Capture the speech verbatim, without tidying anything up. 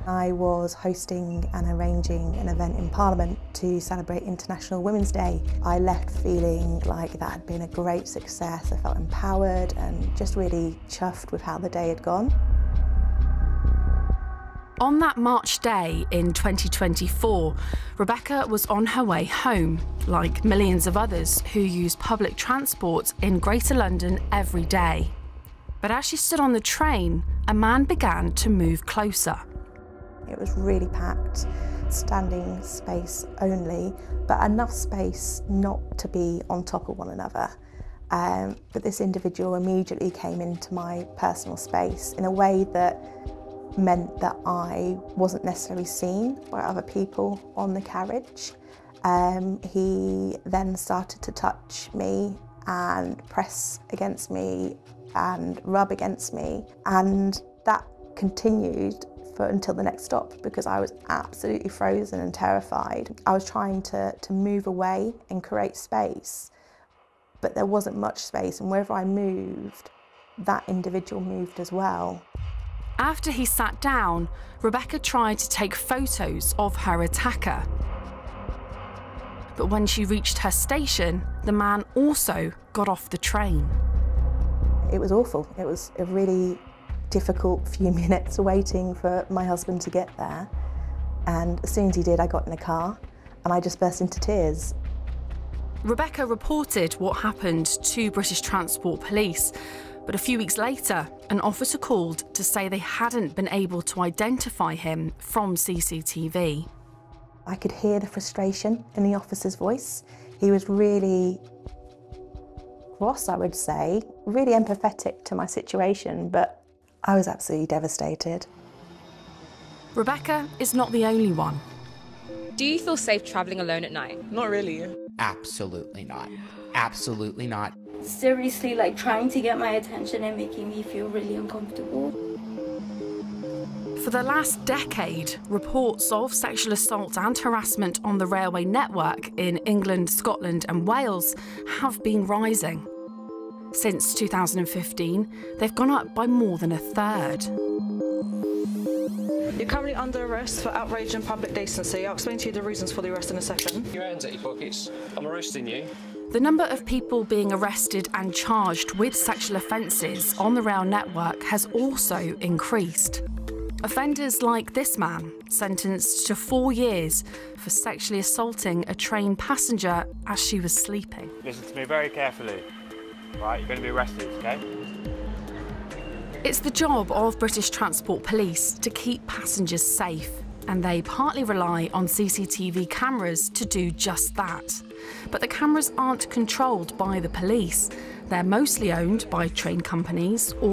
I was hosting and arranging an event in Parliament to celebrate International Women's Day. I left feeling like that had been a great success. I felt empowered and just really chuffed with how the day had gone. On that March day in twenty twenty-four, Rebecca was on her way home, like millions of others who use public transport in Greater London every day. But as she stood on the train, a man began to move closer. It was really packed, standing space only, but enough space not to be on top of one another. Um, but this individual immediately came into my personal space in a way that meant that I wasn't necessarily seen by other people on the carriage. Um, he then started to touch me and press against me and rub against me, and that continued for until the next stop because I was absolutely frozen and terrified. I was trying to, to move away and create space, but there wasn't much space, and wherever I moved, that individual moved as well. After he sat down, Rebecca tried to take photos of her attacker. But when she reached her station, the man also got off the train. It was awful. It was a really difficult few minutes waiting for my husband to get there. And as soon as he did, I got in a car and I just burst into tears. Rebecca reported what happened to British Transport Police, but a few weeks later, an officer called to say they hadn't been able to identify him from C C T V. I could hear the frustration in the officer's voice. He was really cross, I would say, really empathetic to my situation, but I was absolutely devastated. Rebecca is not the only one. Do you feel safe travelling alone at night? Not really. Absolutely not. Absolutely not. Seriously, like trying to get my attention and making me feel really uncomfortable. For the last decade, reports of sexual assault and harassment on the railway network in England, Scotland and Wales have been rising. Since two thousand fifteen, they've gone up by more than a third. You're currently under arrest for outrage and public decency. I'll explain to you the reasons for the arrest in a second. Your hands at your pockets. I'm arresting you. The number of people being arrested and charged with sexual offences on the rail network has also increased. Offenders like this man, sentenced to four years for sexually assaulting a train passenger as she was sleeping. Listen to me very carefully. Right, you're going to be arrested, okay? It's the job of British Transport Police to keep passengers safe, and they partly rely on C C T V cameras to do just that. But the cameras aren't controlled by the police. They're mostly owned by train companies or